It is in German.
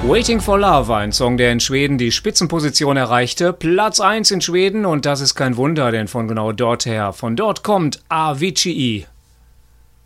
Waiting for Love war ein Song, der in Schweden die Spitzenposition erreichte. Platz 1 in Schweden und das ist kein Wunder, denn von genau dort her, von dort kommt Avicii.